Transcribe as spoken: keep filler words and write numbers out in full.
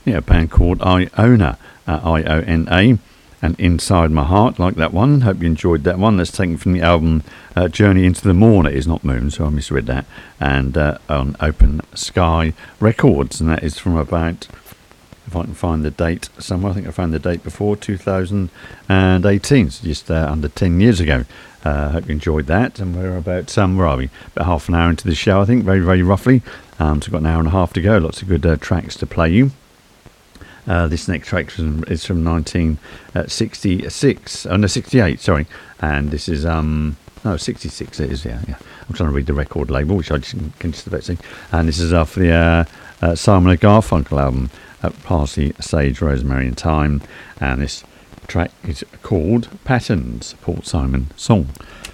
Yeah, a band called Iona, uh, I O N A, and Inside My Heart, like that one. Hope you enjoyed that one. That's taken from the album uh, Journey into the Morn. It is not Moon, so I misread that. And uh, on Open Sky Records, and that is from about, if I can find the date somewhere, I think I found the date before, two thousand eighteen, so just uh, under ten years ago. Uh, hope you enjoyed that. And we're about, um, where are we? About half an hour into the show, I think, very, very roughly. Um, so we've got an hour and a half to go. Lots of good uh, tracks to play you. Uh, this next track is from nineteen sixty-six, oh no, sixty-eight, sorry. And this is, um, no, sixty-six it is, yeah, yeah. I'm trying to read the record label, which I just, can just about see. And this is off the uh, uh, Simon and Garfunkel album, uh, Parsley, Sage, Rosemary and Thyme. And this track is called Patterns, Paul Simon song.